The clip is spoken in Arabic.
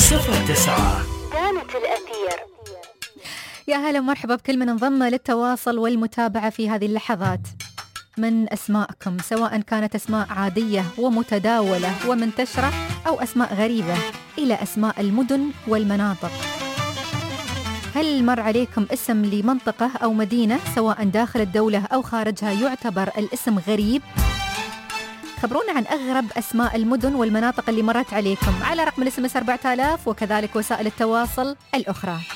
09. دامة الأثير. يا هلا ومرحبا بكل من انضم للتواصل والمتابعة في هذه اللحظات. من أسماءكم سواء كانت أسماء عادية ومتداولة ومنتشرة أو أسماء غريبة إلى أسماء المدن والمناطق. هل مر عليكم اسم لمنطقة أو مدينة سواء داخل الدولة أو خارجها يعتبر الاسم غريب؟ خبرونا عن أغرب أسماء المدن والمناطق اللي مرت عليكم على رقم الSMS 4000 وكذلك وسائل التواصل الأخرى.